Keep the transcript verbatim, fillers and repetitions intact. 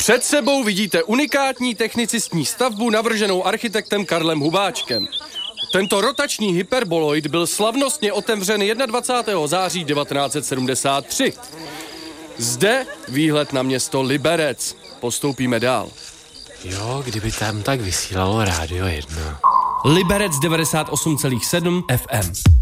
Před sebou vidíte unikátní technicistní stavbu navrženou architektem Karlem Hubáčkem. Tento rotační hyperboloid byl slavnostně otevřen dvacátého prvního září devatenáct set sedmdesát tři. Zde výhled na město Liberec. Postoupíme dál. Jo, kdyby tam tak vysílalo Rádio jedna. Liberec devadesát osm celá sedm F M.